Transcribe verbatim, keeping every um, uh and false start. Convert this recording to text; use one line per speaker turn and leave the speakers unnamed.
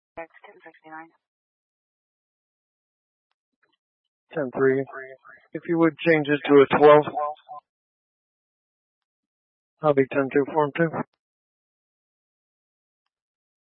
That's ten sixty-nine.
ten three. If you would change it to a twelve. I'll be ten two form two.